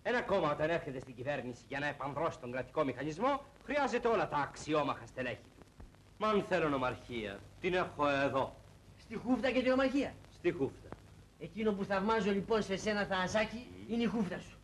Ένα κόμμα όταν έρχεται στην κυβέρνηση για να επανδρώσει τον κρατικό μηχανισμό, χρειάζεται όλα τα αξιόμαχα στελέχη του. Μα αν θέλω νομαρχία, την έχω εδώ. Στη χούφτα και την ομαρχία. Στη χούφτα. Εκείνο που θαυμάζω λοιπόν σε σένα, Θανασάκη, είναι η χούφτα σου.